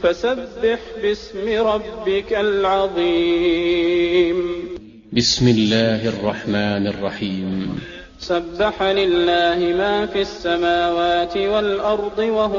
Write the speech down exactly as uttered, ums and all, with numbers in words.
فسبح باسم ربك العظيم. بسم الله الرحمن الرحيم. سبح لله ما في السماوات والأرض وهو